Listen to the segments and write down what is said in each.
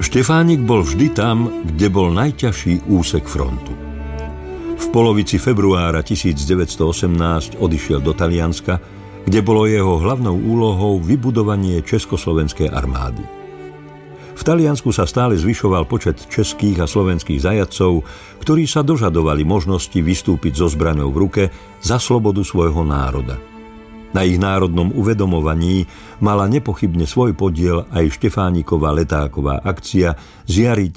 Štefánik bol vždy tam, kde bol najťažší úsek frontu. V polovici februára 1918 odišiel do Talianska, kde bolo jeho hlavnou úlohou vybudovanie československej armády. V Taliansku sa stále zvyšoval počet českých a slovenských zajatcov, ktorí sa dožadovali možnosti vystúpiť so zbraňou v ruke za slobodu svojho národa. Na ich národnom uvedomovaní mala nepochybne svoj podiel aj Štefánikova letáková akcia z jary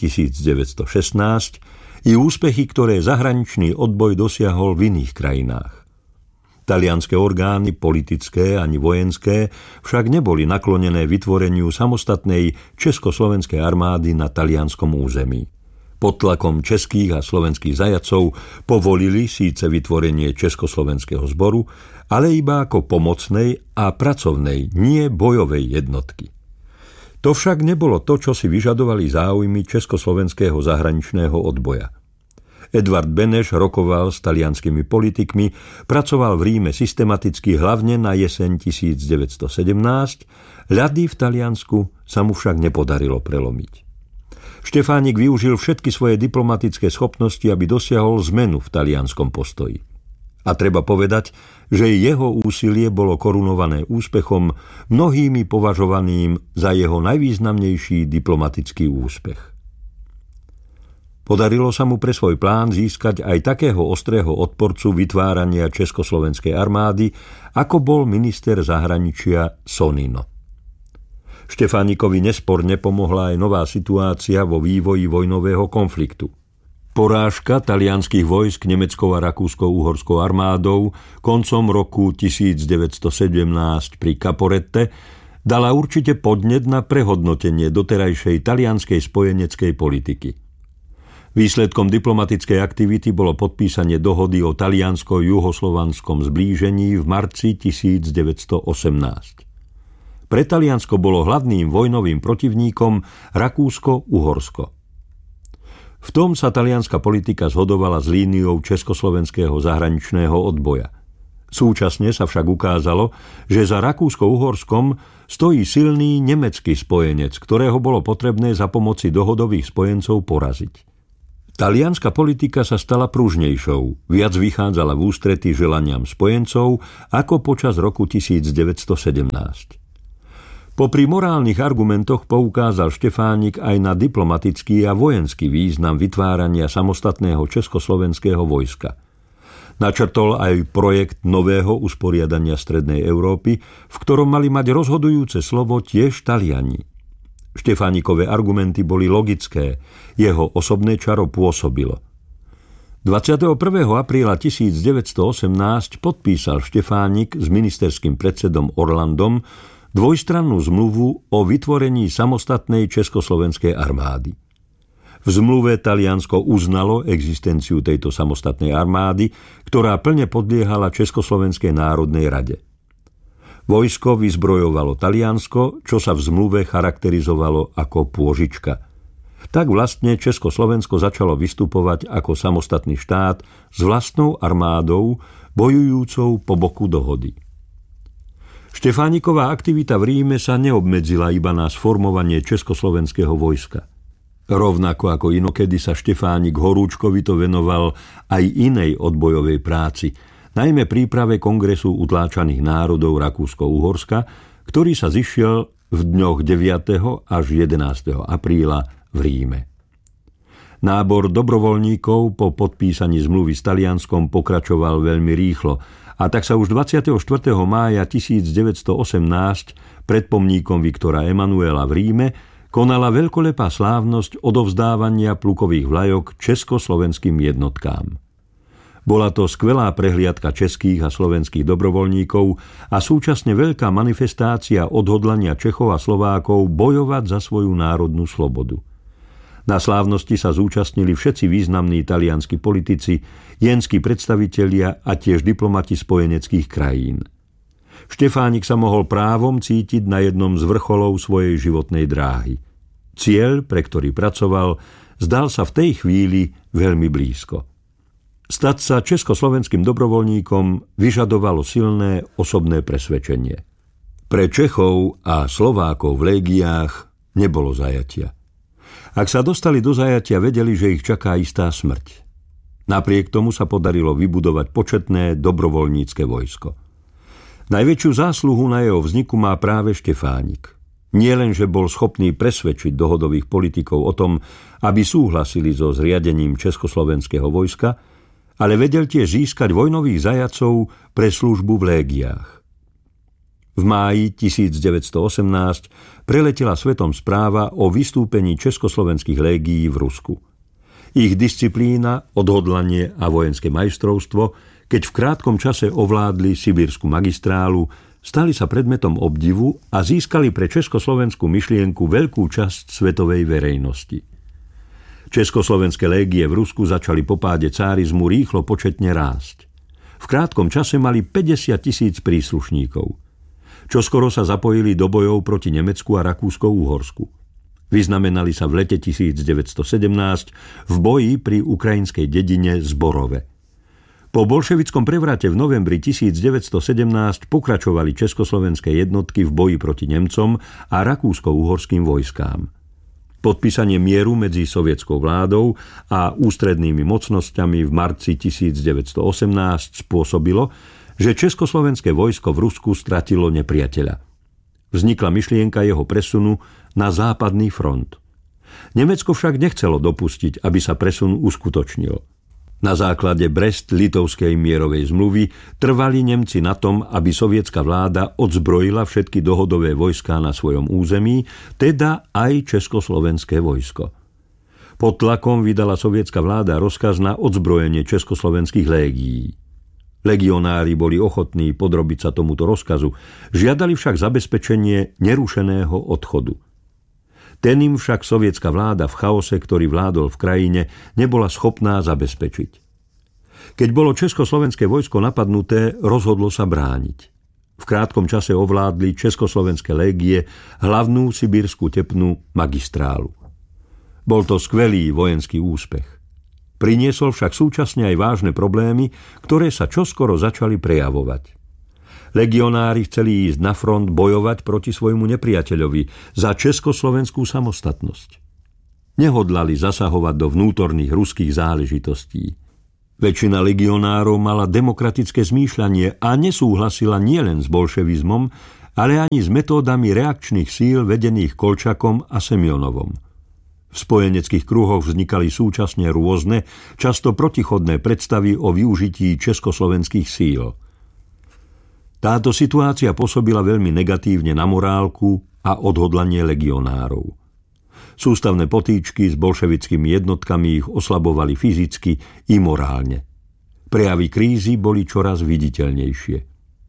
1916 i úspechy, ktoré zahraničný odboj dosiahol v iných krajinách. Talianske orgány, politické ani vojenské, však neboli naklonené vytvoreniu samostatnej československej armády na talianskom území. Pod tlakom českých a slovenských zajatcov povolili síce vytvorenie Československého zboru, ale iba ako pomocnej a pracovnej, nie bojovej jednotky. To však nebolo to, čo si vyžadovali záujmy československého zahraničného odboja. Edvard Beneš rokoval s talianskými politikmi, pracoval v Ríme systematicky hlavne na jeseň 1917, ľady v Taliansku sa mu však nepodarilo prelomiť. Štefánik využil všetky svoje diplomatické schopnosti, aby dosiahol zmenu v talianskom postoji. A treba povedať, že jeho úsilie bolo korunované úspechom, mnohými považovaným za jeho najvýznamnejší diplomatický úspech. Podarilo sa mu pre svoj plán získať aj takého ostrého odporcu vytvárania československej armády, ako bol minister zahraničia Sonino. Štefánikovi nesporne pomohla aj nová situácia vo vývoji vojnového konfliktu. Porážka talianskych vojsk nemeckou a rakúsko-uhorskou armádou koncom roku 1917 pri Caporette dala určite podnet na prehodnotenie doterajšej talianskej spojeneckej politiky. Výsledkom diplomatickej aktivity bolo podpísanie dohody o taliansko-juhoslovanskom zblížení v marci 1918. Pre Taliansko bolo hlavným vojnovým protivníkom Rakúsko-Uhorsko. V tom sa talianska politika zhodovala s líniou československého zahraničného odboja. Súčasne sa však ukázalo, že za Rakúsko-Uhorskom stojí silný nemecký spojenec, ktorého bolo potrebné za pomoci dohodových spojencov poraziť. Talianska politika sa stala pružnejšou, viac vychádzala v ústrety želaniam spojencov ako počas roku 1917. Popri morálnych argumentoch poukázal Štefánik aj na diplomatický a vojenský význam vytvárania samostatného československého vojska. Načrtol aj projekt nového usporiadania Strednej Európy, v ktorom mali mať rozhodujúce slovo tiež Taliani. Štefánikové argumenty boli logické, jeho osobné čaro pôsobilo. 21. apríla 1918 podpísal Štefánik s ministerským predsedom Orlandom dvojstrannú zmluvu o vytvorení samostatnej československej armády. V zmluve Taliansko uznalo existenciu tejto samostatnej armády, ktorá plne podliehala Československej národnej rade. Vojsko vyzbrojovalo Taliansko, čo sa v zmluve charakterizovalo ako pôžička. Tak vlastne Československo začalo vystupovať ako samostatný štát s vlastnou armádou, bojujúcou po boku dohody. Štefániková aktivita v Ríme sa neobmedzila iba na sformovanie československého vojska. Rovnako ako inokedy sa Štefánik horúčkovito venoval aj inej odbojovej práci, najmä príprave kongresu utláčaných národov Rakúsko-Uhorska, ktorý sa zišiel v dňoch 9. až 11. apríla v Ríme. Nábor dobrovoľníkov po podpísaní zmluvy s Talianskom pokračoval veľmi rýchlo, a tak sa už 24. mája 1918 pred pomníkom Viktora Emanuela v Ríme konala veľkolepá slávnosť odovzdávania plukových vlajok československým jednotkám. Bola to skvelá prehliadka českých a slovenských dobrovoľníkov a súčasne veľká manifestácia odhodlania Čechov a Slovákov bojovať za svoju národnú slobodu. Na slávnosti sa zúčastnili všetci významní talianski politici, jenskí predstavitelia a tiež diplomati spojeneckých krajín. Štefánik sa mohol právom cítiť na jednom z vrcholov svojej životnej dráhy. Cieľ, pre ktorý pracoval, zdal sa v tej chvíli veľmi blízko. Stať sa československým dobrovoľníkom vyžadovalo silné osobné presvedčenie. Pre Čechov a Slovákov v légiách nebolo zajatia. Ak sa dostali do zajatia, vedeli, že ich čaká istá smrť. Napriek tomu sa podarilo vybudovať početné dobrovoľnícke vojsko. Najväčšiu zásluhu na jeho vzniku má práve Štefánik. Nie len, že bol schopný presvedčiť dohodových politikov o tom, aby súhlasili so zriadením československého vojska, ale vedel tiež získať vojnových zajacov pre službu v légiách. V máji 1918 preletela svetom správa o vystúpení československých légií v Rusku. Ich disciplína, odhodlanie a vojenské majstrovstvo, keď v krátkom čase ovládli sibírsku magistrálu, stali sa predmetom obdivu a získali pre československú myšlienku veľkú časť svetovej verejnosti. Československé légie v Rusku začali po páde cárizmu rýchlo početne rásť. V krátkom čase mali 50 000 príslušníkov. Čoskoro sa zapojili do bojov proti Nemecku a Rakúsko-Uhorsku. Vyznamenali sa v lete 1917 v boji pri ukrajinskej dedine Zborove. Po bolševickom prevrate v novembri 1917 pokračovali československé jednotky v boji proti Nemcom a rakúsko-uhorským vojskám. Podpísanie mieru medzi sovietskou vládou a ústrednými mocnosťami v marci 1918 spôsobilo, že československé vojsko v Rusku stratilo nepriateľa. Vznikla myšlienka jeho presunu na západný front. Nemecko však nechcelo dopustiť, aby sa presun uskutočnil. Na základe Brest-Litovskej mierovej zmluvy trvali Nemci na tom, aby sovietská vláda odzbrojila všetky dohodové vojská na svojom území, teda aj československé vojsko. Pod tlakom vydala sovietská vláda rozkaz na odzbrojenie československých légií. Legionári boli ochotní podrobiť sa tomuto rozkazu, žiadali však zabezpečenie nerušeného odchodu. Ten im však sovietská vláda v chaose, ktorý vládol v krajine, nebola schopná zabezpečiť. Keď bolo československé vojsko napadnuté, rozhodlo sa brániť. V krátkom čase ovládli československé légie hlavnú sibírskú tepnú magistrálu. Bol to skvelý vojenský úspech. Priniesol však súčasne aj vážne problémy, ktoré sa čoskoro začali prejavovať. Legionári chceli ísť na front bojovať proti svojmu nepriateľovi za československú samostatnosť. Nehodlali zasahovať do vnútorných ruských záležitostí. Väčšina legionárov mala demokratické zmýšľanie a nesúhlasila nielen s bolševizmom, ale ani s metódami reakčných síl vedených Kolčakom a Semjonovom. V spojeneckých kruhoch vznikali súčasne rôzne, často protichodné predstavy o využití československých síl. Táto situácia pôsobila veľmi negatívne na morálku a odhodlanie legionárov. Sústavné potýčky s bolševickými jednotkami ich oslabovali fyzicky i morálne. Prejavy krízy boli čoraz viditeľnejšie.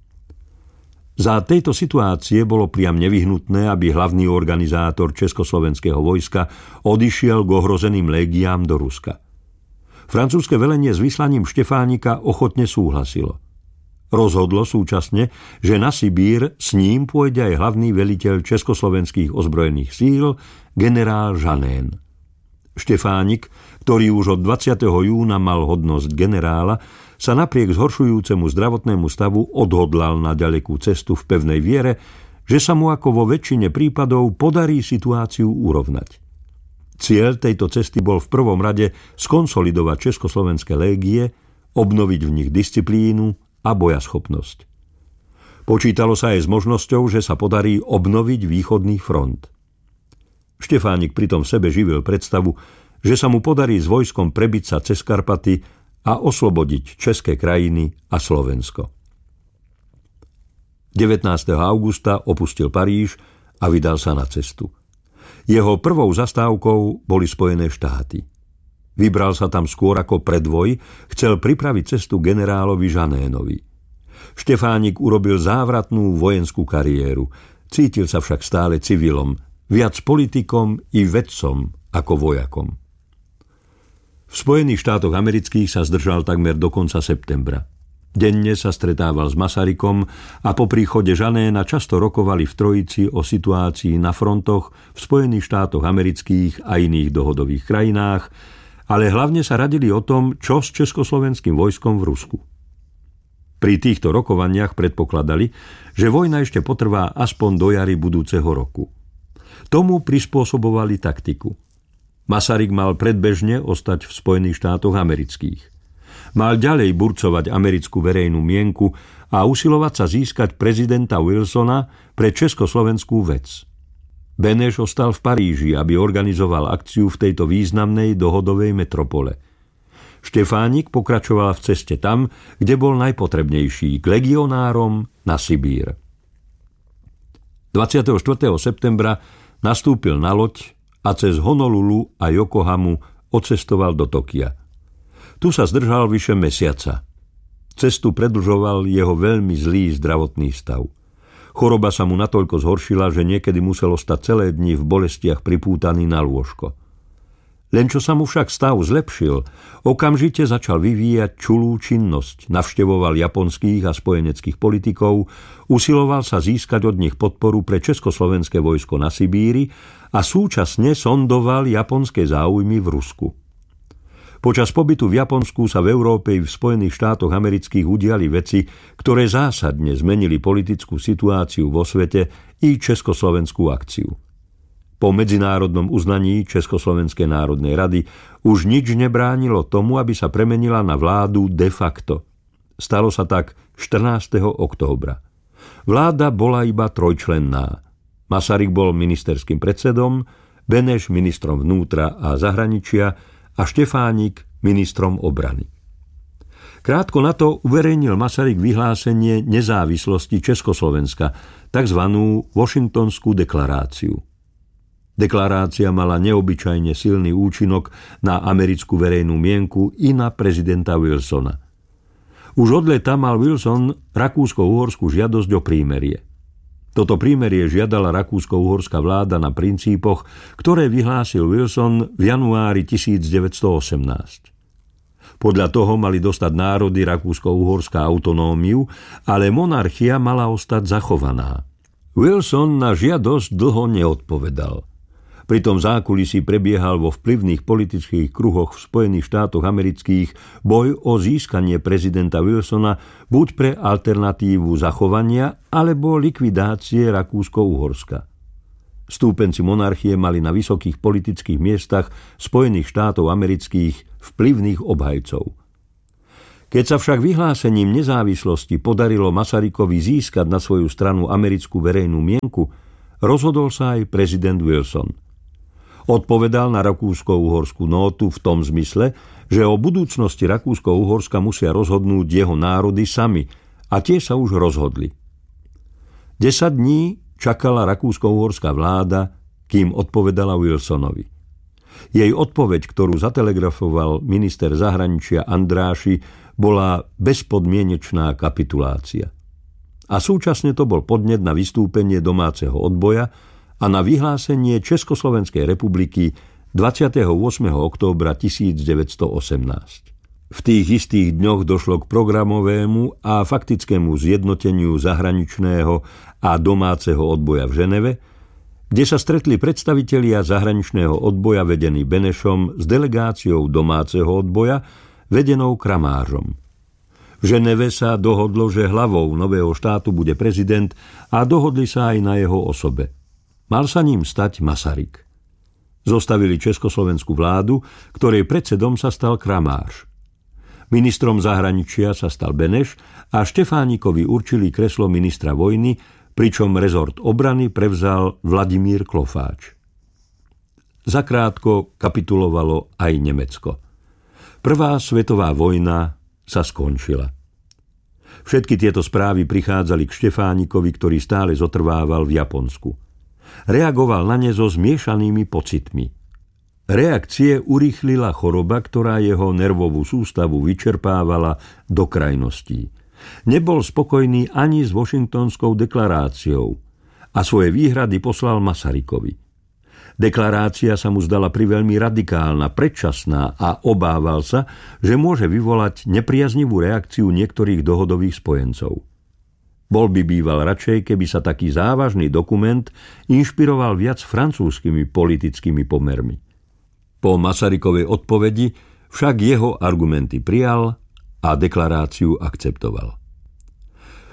Za tejto situácie bolo priam nevyhnutné, aby hlavný organizátor československého vojska odišiel k ohrozeným légiám do Ruska. Francúzske velenie s vyslaním Štefánika ochotne súhlasilo. Rozhodlo súčasne, že na Sibír s ním pôjde aj hlavný veliteľ československých ozbrojených síl, generál Žanén. Štefánik, ktorý už od 20. júna mal hodnosť generála, sa napriek zhoršujúcemu zdravotnému stavu odhodlal na ďalekú cestu v pevnej viere, že sa mu ako vo väčšine prípadov podarí situáciu urovnať. Cieľ tejto cesty bol v prvom rade skonsolidovať československé légie, obnoviť v nich disciplínu a bojaschopnosť. Počítalo sa aj s možnosťou, že sa podarí obnoviť východný front. Štefánik pritom v sebe živil predstavu, že sa mu podarí s vojskom prebiť sa cez Karpaty a oslobodiť české krajiny a Slovensko. 19. augusta opustil Paríž a vydal sa na cestu. Jeho prvou zastávkou boli Spojené štáty. Vybral sa tam skôr ako predvoj, chcel pripraviť cestu generálovi Žanénovi. Štefánik urobil závratnú vojenskú kariéru, cítil sa však stále civilom, viac politikom i vedcom ako vojakom. V Spojených štátoch amerických sa zdržal takmer do konca septembra. Denne sa stretával s Masarykom a po príchode Žanéna často rokovali v trojici o situácii na frontoch v Spojených štátoch amerických a iných dohodových krajinách, ale hlavne sa radili o tom, čo s československým vojskom v Rusku. Pri týchto rokovaniach predpokladali, že vojna ešte potrvá aspoň do jary budúceho roku. Tomu prispôsobovali taktiku. Masaryk mal predbežne ostať v Spojených štátoch amerických. Mal ďalej burcovať americkú verejnú mienku a usilovať sa získať prezidenta Wilsona pre československú vec. Beneš ostal v Paríži, aby organizoval akciu v tejto významnej dohodovej metropole. Štefánik pokračoval v ceste tam, kde bol najpotrebnejší, k legionárom na Sibír. 24. septembra nastúpil na loď a cez Honolulu a Yokohamu odcestoval do Tokia. Tu sa zdržal vyše mesiaca. Cestu predĺžoval jeho veľmi zlý zdravotný stav. Choroba sa mu natoľko zhoršila, že niekedy musel ostať celé dni v bolestiach pripútaný na lôžko. Len čo sa mu však stav zlepšil, okamžite začal vyvíjať čulú činnosť, navštevoval japonských a spojeneckých politikov, usiloval sa získať od nich podporu pre československé vojsko na Sibíri a súčasne sondoval japonské záujmy v Rusku. Počas pobytu v Japonsku sa v Európe i v Spojených štátoch amerických udiali veci, ktoré zásadne zmenili politickú situáciu vo svete i československú akciu. Po medzinárodnom uznaní Československej národnej rady už nič nebránilo tomu, aby sa premenila na vládu de facto. Stalo sa tak 14. októbra. Vláda bola iba trojčlenná. Masaryk bol ministerským predsedom, Beneš ministrom vnútra a zahraničia a Štefánik ministrom obrany. Krátko na to uverejnil Masaryk vyhlásenie nezávislosti Československa, takzvanú Washingtonskú deklaráciu. Deklarácia mala neobyčajne silný účinok na americkú verejnú mienku i na prezidenta Wilsona. Už od leta mal Wilson rakúsko-uhorskú žiadosť o prímerie. Toto prímerie žiadala rakúsko-uhorská vláda na princípoch, ktoré vyhlásil Wilson v januári 1918. Podľa toho mali dostať národy Rakúsko-uhorská autonómiu, ale monarchia mala ostať zachovaná. Wilson na žiadosť dlho neodpovedal. Pritom zákulisí prebiehal vo vplyvných politických kruhoch v Spojených štátoch amerických boj o získanie prezidenta Wilsona buď pre alternatívu zachovania alebo likvidácie Rakúsko-Uhorska. Stúpenci monarchie mali na vysokých politických miestach Spojených štátov amerických vplyvných obhajcov. Keď sa však vyhlásením nezávislosti podarilo Masarykovi získať na svoju stranu americkú verejnú mienku, rozhodol sa aj prezident Wilson. Odpovedal na rakúsko-uhorskú nótu v tom zmysle, že o budúcnosti Rakúsko-Uhorska musia rozhodnúť jeho národy sami, a tie sa už rozhodli. 10 dní čakala rakúsko-uhorská vláda, kým odpovedala Wilsonovi. Jej odpoveď, ktorú zatelegrafoval minister zahraničia Andráši, bola bezpodmienečná kapitulácia. A súčasne to bol podnet na vystúpenie domáceho odboja a na vyhlásenie Československej republiky 28. októbra 1918. V tých istých dňoch došlo k programovému a faktickému zjednoteniu zahraničného a domáceho odboja v Ženeve, kde sa stretli predstavitelia zahraničného odboja vedení Benešom s delegáciou domáceho odboja vedenou Kramářom. V Ženeve sa dohodlo, že hlavou nového štátu bude prezident a dohodli sa aj na jeho osobe. Mal sa ním stať Masaryk. Zostavili československú vládu, ktorej predsedom sa stal Kramář. Ministrom zahraničia sa stal Beneš a Štefánikovi určili kreslo ministra vojny, pričom rezort obrany prevzal Vladimír Klofáč. Zakrátko kapitulovalo aj Nemecko. Prvá svetová vojna sa skončila. Všetky tieto správy prichádzali k Štefánikovi, ktorý stále zotrvával v Japonsku. Reagoval na ne so zmiešanými pocitmi. Reakcie urýchlila choroba, ktorá jeho nervovú sústavu vyčerpávala do krajností. Nebol spokojný ani s Washingtonskou deklaráciou a svoje výhrady poslal Masarykovi. Deklarácia sa mu zdala priveľmi radikálna, predčasná a obával sa, že môže vyvolať nepriaznivú reakciu niektorých dohodových spojencov. Bol by býval radšej, keby sa taký závažný dokument inšpiroval viac francúzskymi politickými pomermi. Po Masarykovej odpovedi však jeho argumenty prijal a deklaráciu akceptoval.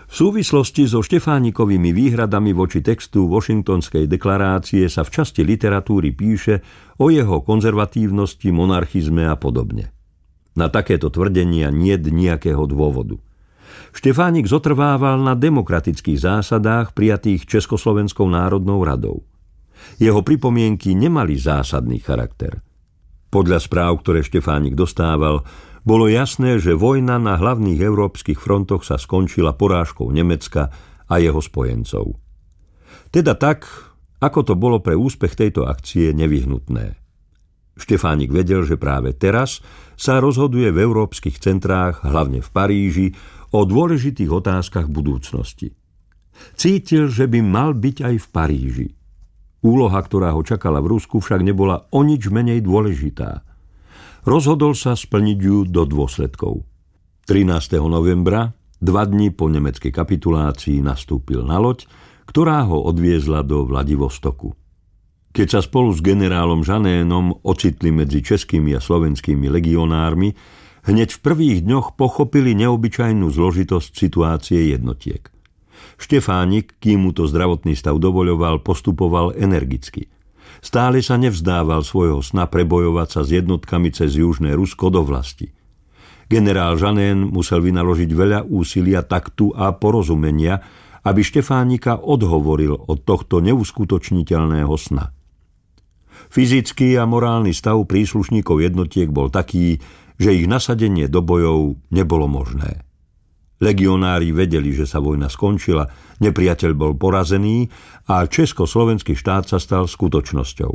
V súvislosti so Štefánikovými výhradami voči textu Washingtonskej deklarácie sa v časti literatúry píše o jeho konzervatívnosti, monarchizme a podobne. Na takéto tvrdenia niet nejakého dôvodu. Štefánik zotrvával na demokratických zásadách prijatých Československou národnou radou. Jeho pripomienky nemali zásadný charakter. Podľa správ, ktoré Štefánik dostával, bolo jasné, že vojna na hlavných európskych frontoch sa skončila porážkou Nemecka a jeho spojencov. Teda tak, ako to bolo pre úspech tejto akcie nevyhnutné. Štefánik vedel, že práve teraz sa rozhoduje v európskych centrách, hlavne v Paríži, o dôležitých otázkach budúcnosti. Cítil, že by mal byť aj v Paríži. Úloha, ktorá ho čakala v Rusku, však nebola o nič menej dôležitá. Rozhodol sa splniť ju do dôsledkov. 13. novembra, 2 dni po nemeckej kapitulácii, nastúpil na loď, ktorá ho odviezla do Vladivostoku. Keď sa spolu s generálom Žanénom ocitli medzi českými a slovenskými legionármi, hneď v prvých dňoch pochopili neobyčajnú zložitosť situácie jednotiek. Štefánik, kým mu to zdravotný stav dovoľoval, postupoval energicky. Stále sa nevzdával svojho sna prebojovať sa s jednotkami cez južné Rusko do vlasti. Generál Žanén musel vynaložiť veľa úsilia, taktu a porozumenia, aby Štefánika odhovoril od tohto neuskutočniteľného sna. Fyzický a morálny stav príslušníkov jednotiek bol taký, že ich nasadenie do bojov nebolo možné. Legionári vedeli, že sa vojna skončila, nepriateľ bol porazený a československý štát sa stal skutočnosťou.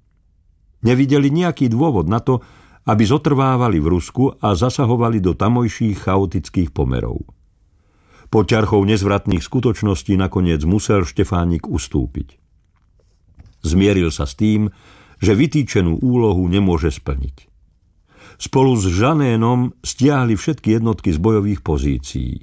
Nevideli nejaký dôvod na to, aby zotrvávali v Rusku a zasahovali do tamojších chaotických pomerov. Po ťarchou nezvratných skutočností nakoniec musel Štefánik ustúpiť. Zmieril sa s tým, že vytýčenú úlohu nemôže splniť. Spolu s Žanénom stiahli všetky jednotky z bojových pozícií.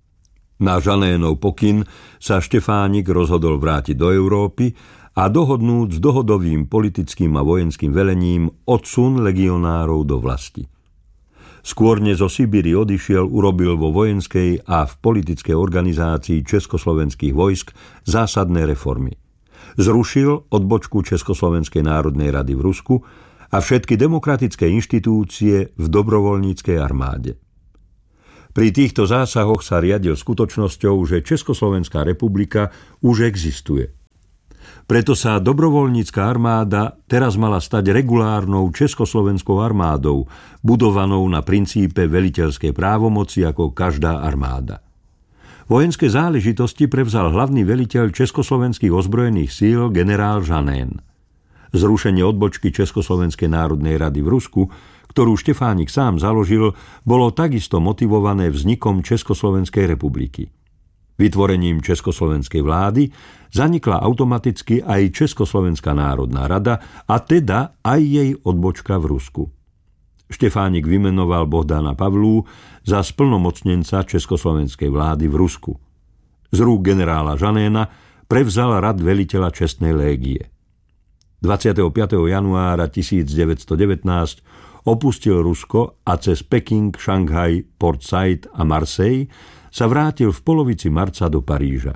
Na Žanénov pokyn sa Štefánik rozhodol vrátiť do Európy a dohodnúť s dohodovým politickým a vojenským velením odsun legionárov do vlasti. Skôr než zo Sibíry odišiel, urobil vo vojenskej a v politickej organizácii československých vojsk zásadné reformy. Zrušil odbočku Československej národnej rady v Rusku a všetky demokratické inštitúcie v dobrovoľníckej armáde. Pri týchto zásahoch sa riadil skutočnosťou, že Československá republika už existuje. Preto sa dobrovoľnícka armáda teraz mala stať regulárnou československou armádou, budovanou na princípe veliteľskej právomoci ako každá armáda. Vojenské záležitosti prevzal hlavný veliteľ československých ozbrojených síl generál Žanén. Zrušenie odbočky Československej národnej rady v Rusku, ktorú Štefánik sám založil, bolo takisto motivované vznikom Československej republiky. Vytvorením Československej vlády zanikla automaticky aj Československá národná rada a teda aj jej odbočka v Rusku. Štefánik vymenoval Bohdana Pavlú za splnomocnenca Československej vlády v Rusku. Z rúk generála Žanéna prevzal rad veliteľa čestnej légie. 25. januára 1919 opustil Rusko a cez Peking, Šanghaj, Port Said a Marseille sa vrátil v polovici marca do Paríža.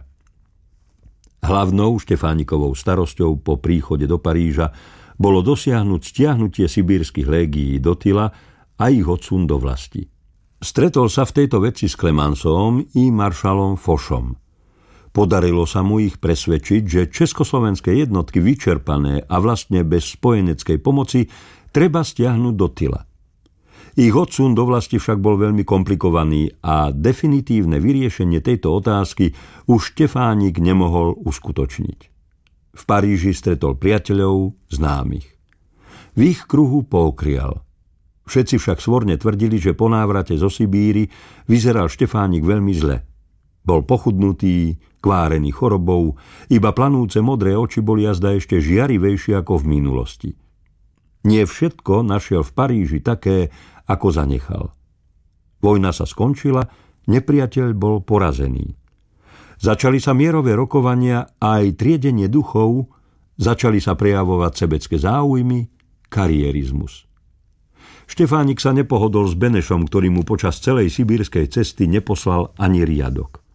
Hlavnou Štefánikovou starosťou po príchode do Paríža bolo dosiahnuť stiahnutie sibírskych légií do Tyla a ich odsun do vlasti. Stretol sa v tejto veci s Clemenceom i maršalom Fochom. Podarilo sa mu ich presvedčiť, že československé jednotky vyčerpané a vlastne bez spojeneckej pomoci treba stiahnuť do Tyla. Ich odsun do vlasti však bol veľmi komplikovaný a definitívne vyriešenie tejto otázky už Štefánik nemohol uskutočniť. V Paríži stretol priateľov, známych. V ich kruhu pookrial. Všetci však svorne tvrdili, že po návrate zo Sibíry vyzeral Štefánik veľmi zle. Bol pochudnutý, kvárený chorobou, iba planúce modré oči boli azda ešte žiarivejšie ako v minulosti. Nie všetko našiel v Paríži také, ako zanechal. Vojna sa skončila, nepriateľ bol porazený. Začali sa mierové rokovania a aj triedenie duchov, začali sa prejavovať sebecké záujmy, karierizmus. Štefánik sa nepohodol s Benešom, ktorý mu počas celej sibírskej cesty neposlal ani riadok.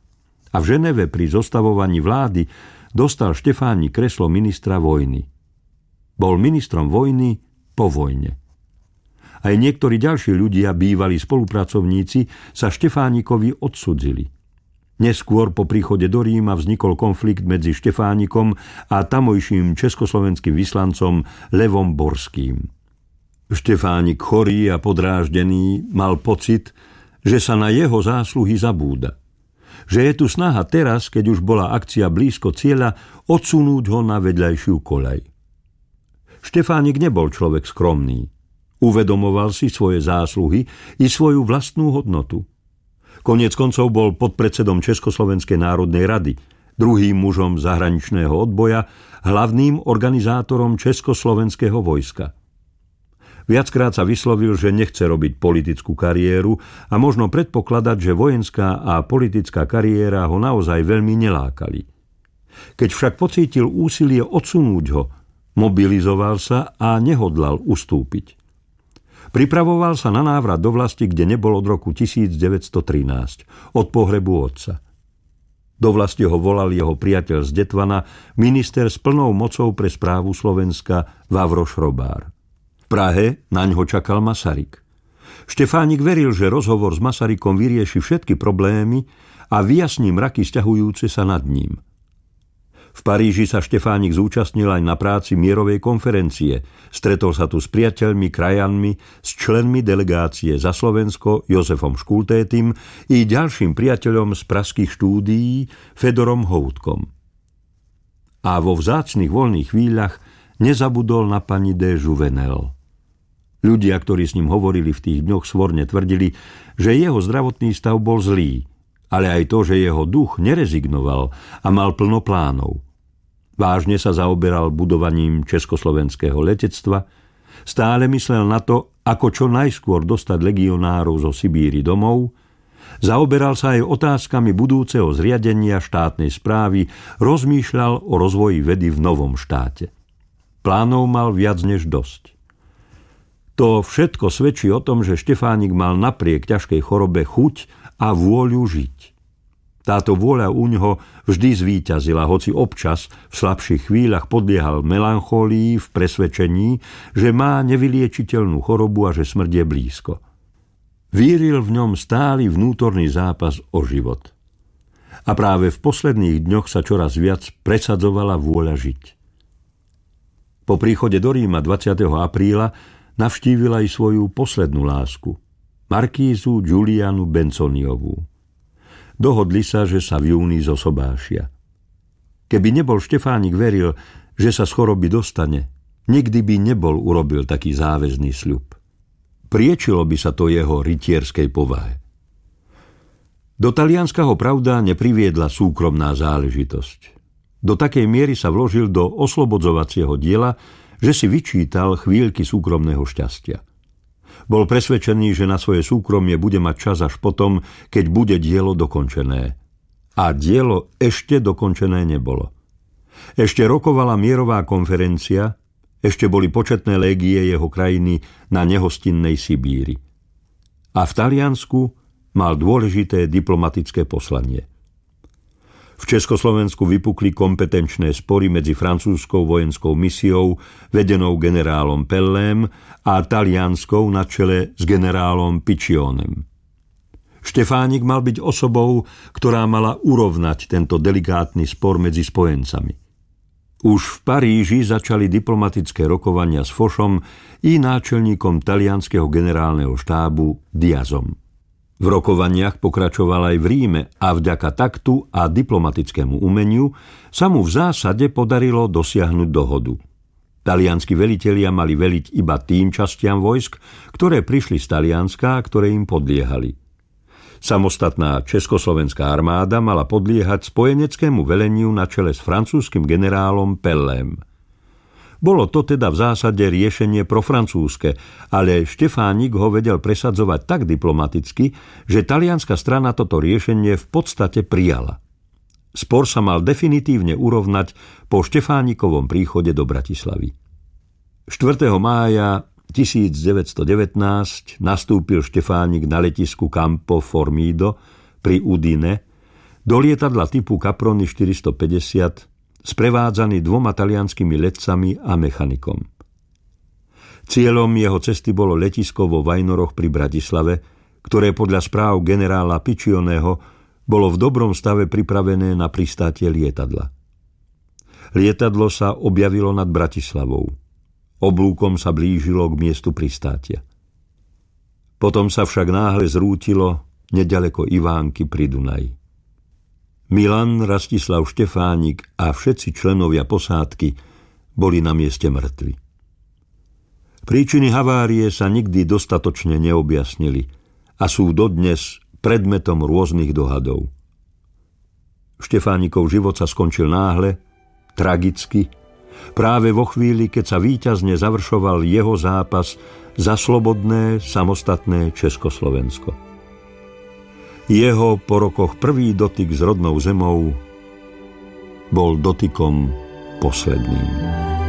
a v Ženeve pri zostavovaní vlády dostal Štefánik kreslo ministra vojny. Bol ministrom vojny po vojne. Aj niektorí ďalší ľudia, bývalí spolupracovníci, sa Štefánikovi odsudzili. Neskôr po príchode do Ríma vznikol konflikt medzi Štefánikom a tamojším československým vyslancom Levom Borským. Štefánik, chorý a podráždený, mal pocit, že sa na jeho zásluhy zabúda. Že je tu snaha teraz, keď už bola akcia blízko cieľa, odsunúť ho na vedľajšiu koľaj. Štefánik nebol človek skromný. Uvedomoval si svoje zásluhy i svoju vlastnú hodnotu. Koniec koncov bol podpredsedom Československej národnej rady, druhým mužom zahraničného odboja, hlavným organizátorom československého vojska. Viackrát sa vyslovil, že nechce robiť politickú kariéru a možno predpokladať, že vojenská a politická kariéra ho naozaj veľmi nelákali. Keď však pocítil úsilie odsunúť ho, mobilizoval sa a nehodlal ustúpiť. Pripravoval sa na návrat do vlasti, kde nebol od roku 1913, od pohrebu otca. Do vlasti ho volal jeho priateľ z Detvana, minister s plnou mocou pre správu Slovenska Vavro Šrobár. V Prahe naňho čakal Masaryk. Štefánik veril, že rozhovor s Masarykom vyrieši všetky problémy a vyjasní mraky sťahujúce sa nad ním. V Paríži sa Štefánik zúčastnil aj na práci mierovej konferencie. Stretol sa tu s priateľmi, krajanmi, s členmi delegácie za Slovensko Jozefom Škultétym i ďalším priateľom z pražských štúdií Fedorom Houtkom. A vo vzácnych voľných chvíľach nezabudol na pani de Jouvenel. Ľudia, ktorí s ním hovorili v tých dňoch, svorne tvrdili, že jeho zdravotný stav bol zlý, ale aj to, že jeho duch nerezignoval a mal plno plánov. Vážne sa zaoberal budovaním československého letectva, stále myslel na to, ako čo najskôr dostať legionárov zo Sibíry domov, zaoberal sa aj otázkami budúceho zriadenia štátnej správy, rozmýšľal o rozvoji vedy v novom štáte. Plánov mal viac než dosť. To všetko svedčí o tom, že Štefánik mal napriek ťažkej chorobe chuť a vôľu žiť. Táto vôľa uňho vždy zvíťazila, hoci občas v slabších chvíľach podliehal melancholii v presvedčení, že má nevyliečiteľnú chorobu a že smrť je blízko. Víril v ňom stály vnútorný zápas o život. A práve v posledných dňoch sa čoraz viac presadzovala vôľa žiť. Po príchode do Ríma 20. apríla navštívil aj svoju poslednú lásku, markízu Julianu Benconiovú. Dohodli sa, že sa v júni zosobášia. Keby nebol Štefánik veril, že sa z choroby dostane, nikdy by nebol urobil taký záväzný sľub. Priečilo by sa to jeho rytierskej povahe. Do Talianska ho pravda nepriviedla súkromná záležitosť. Do takej miery sa vložil do oslobodzovacieho diela, že si vyčítal chvíľky súkromného šťastia. Bol presvedčený, že na svoje súkromie bude mať čas až potom, keď bude dielo dokončené. A dielo ešte dokončené nebolo. Ešte rokovala mierová konferencia, ešte boli početné légie jeho krajiny na nehostinnej Sibíri. A v Taliansku mal dôležité diplomatické poslanie. V Československu vypukli kompetenčné spory medzi francúzskou vojenskou misiou vedenou generálom Pellem a talianskou na čele s generálom Piccionem. Štefánik mal byť osobou, ktorá mala urovnať tento delikátny spor medzi spojencami. Už v Paríži začali diplomatické rokovania s Fochom i náčelníkom talianskeho generálneho štábu Diazom. V rokovaniach pokračoval aj v Ríme a vďaka taktu a diplomatickému umeniu sa mu v zásade podarilo dosiahnuť dohodu. Talianski velitelia mali veliť iba tým častiam vojsk, ktoré prišli z Talianska a ktoré im podliehali. Samostatná československá armáda mala podliehať spojeneckému veleniu na čele s francúzskym generálom Pellem. Bolo to teda v zásade riešenie profrancúzske, ale Štefánik ho vedel presadzovať tak diplomaticky, že talianska strana toto riešenie v podstate prijala. Spor sa mal definitívne urovnať po Štefánikovom príchode do Bratislavy. 4. mája 1919 nastúpil Štefánik na letisku Campo Formido pri Udine, do lietadla typu Caproni 450, sprevádzaný 2 talianskými letcami a mechanikom. Cieľom jeho cesty bolo letisko vo Vajnoroch pri Bratislave, ktoré podľa správ generála Piccioneho bolo v dobrom stave pripravené na pristátie lietadla. Lietadlo sa objavilo nad Bratislavou. Oblúkom sa blížilo k miestu pristátia. Potom sa však náhle zrútilo neďaleko Ivánky pri Dunaji. Milan, Rastislav Štefánik a všetci členovia posádky boli na mieste mŕtvi. Príčiny havárie sa nikdy dostatočne neobjasnili a sú dodnes predmetom rôznych dohadov. Štefánikov život sa skončil náhle, tragicky, práve vo chvíli, keď sa víťazne završoval jeho zápas za slobodné, samostatné Československo. Jeho po rokoch prvý dotyk s rodnou zemou bol dotykom posledným.